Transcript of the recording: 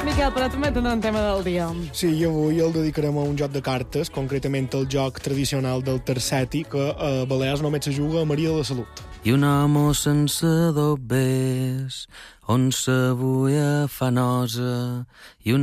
Miquel, però també tindrà un tema del dia. Sí, i avui el dedicarem a un joc de cartes, concretament el joc tradicional del terceti, que a Balears només se juga a Maria de la Salut. I un home sense dobbers, on sa buia fa nosa, i una